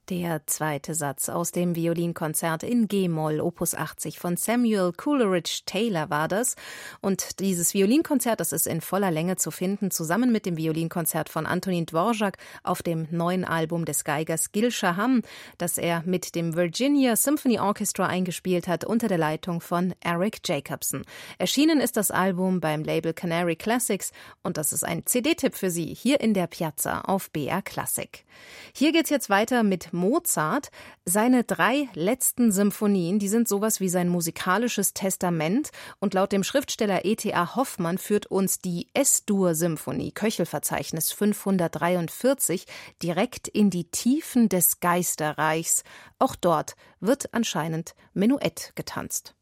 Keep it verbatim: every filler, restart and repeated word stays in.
Der zweite Satz aus dem Violinkonzert in G-Moll, Opus achtzig von Samuel Coleridge Taylor war das. Und dieses Violinkonzert, das ist in voller Länge zu finden, zusammen mit dem Violinkonzert von Antonin Dvorak auf dem neuen Album des Geigers Gil Shaham, das er mit dem Virginia Symphony Orchestra eingespielt hat, unter der Leitung von Eric Jacobson. Erschienen ist das Album beim Label Canary Classics und das ist ein C D-Tipp für Sie hier in der Piazza auf B R Classic. Hier geht's jetzt weiter mit Mozart. Seine drei letzten Symphonien, die sind sowas wie sein musikalisches Testament und laut dem Schriftsteller E T A Hoffmann führt uns die S-Dur-Symphonie, Köchelverzeichnis fünfhundertdreiundvierzig, direkt in die Tiefen des Geisterreichs. Auch dort wird anscheinend Menuett getanzt.